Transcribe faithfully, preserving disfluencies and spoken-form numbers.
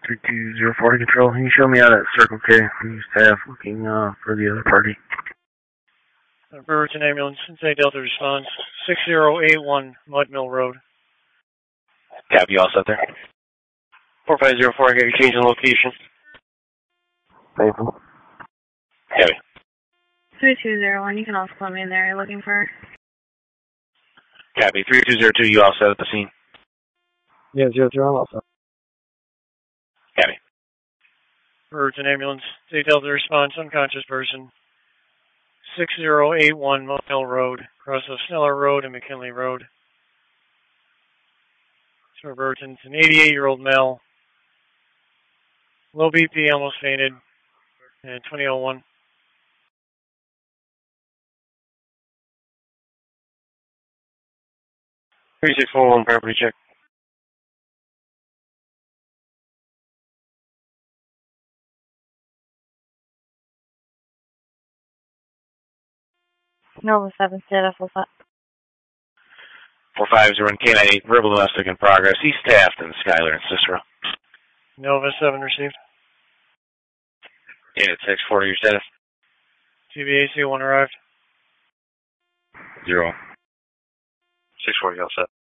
three two zero four to control. Can you show me out at Circle K? New staff looking uh, for the other party. Brewerton Ambulance, Cincinnati Delta response, six zero eight one Mud Mill Road. Copy, you all set there? four five zero four, I got your change in location. Faithful. Copy. three two zero one, you can also put me in there. You're looking for? Copy, three two zero two, you all set at the scene? Yeah, zero zero, I'm also. Copy. Brewerton Ambulance, Cincinnati Delta response, unconscious person, six zero eight one Mud Mill Road, across of Sneller Road and McKinley Road. So Brewerton's an eighty-eight-year-old male, low B P, almost fainted, and twenty oh one. three six four one, property check. Nova seven, status, what's up? four five zero one K nine eight, verbal domestic in progress, East Taft and Schuyler and Cicero. Nova seven received. Unit six forty, your status? T V A C one arrived. Zero. six forty, all set.